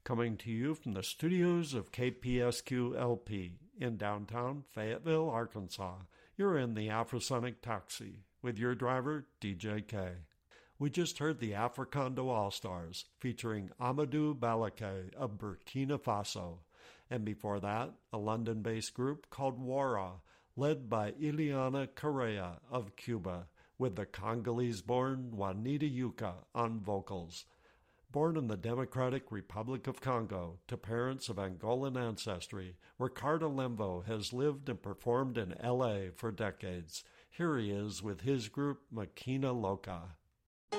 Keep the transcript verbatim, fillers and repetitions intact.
coming to you from the studios of K P S Q L P in downtown Fayetteville, Arkansas. You're in the Afrosonic Taxi with your driver, D J K. We just heard the Africando All-Stars featuring Amadou Balake of Burkina Faso. And before that, a London-based group called Wara, led by Ileana Correa of Cuba, with the Congolese-born Juanita Yuka on vocals. Born in the Democratic Republic of Congo to parents of Angolan ancestry, Ricardo Lemvo has lived and performed in L A for decades. Here he is with his group Makina Loca.